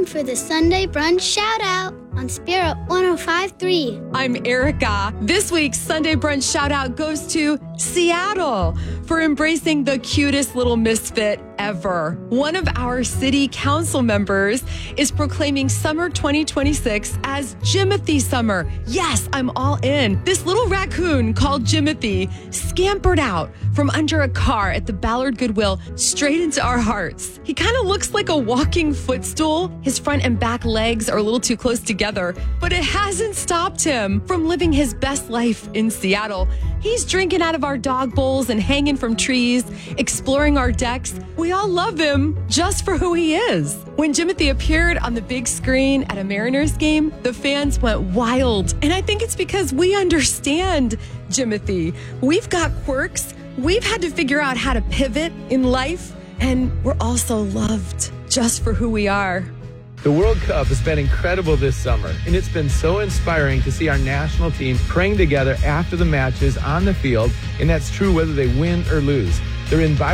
for the Sunday Brunch Shout-Out on Spirit 105.3. I'm Erica. This week's Sunday Brunch Shout-Out goes to Seattle for embracing the cutest little misfit ever. One of our city council members is proclaiming summer 2026 as Jimothy Summer. Yes, I'm all in. This little raccoon called Jimothy scampered out from under a car at the Ballard Goodwill straight into our hearts. He kind of looks like a walking footstool. His front and back legs are a little too close together, but it hasn't stopped him from living his best life in Seattle. He's drinking out of our dog bowls and hanging from trees, exploring our decks. We all love him just for who he is. When Jimothy appeared on the big screen at a Mariners game, the fans went wild. And I think it's because we understand Jimothy. We've got quirks. We've had to figure out how to pivot in life. And we're also loved just for who we are. The World Cup has been incredible this summer, and it's been so inspiring to see our national team praying together after the matches on the field, and that's true whether they win or lose. They're